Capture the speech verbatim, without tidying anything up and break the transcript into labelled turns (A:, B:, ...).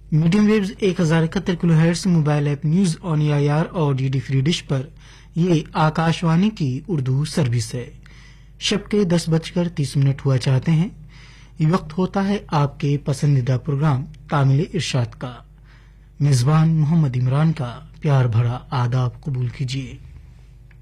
A: Medium waves एक हजार इकहत्तर kilo hertz mobile app news on A I R और डीडी फ्री डिश पर ये आकाशवाणी की उर्दू सर्विस है। शब के दस बजकर तीस मिनट हुआ चाहते हैं। ये वक्त होता है आपके पसंदीदा प्रोग्राम तामिल इरशाद का। मेजबान मोहम्मद इमरान का प्यार भरा आदाब कबूल कीजिए।